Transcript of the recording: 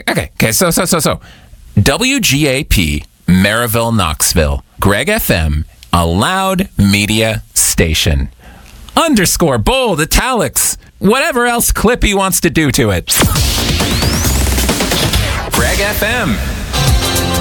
Okay. So. WGAP, Maryville, Knoxville. Greg FM, a loud media station. Underscore, bold, italics, whatever else Clippy wants to do to it. Greg FM.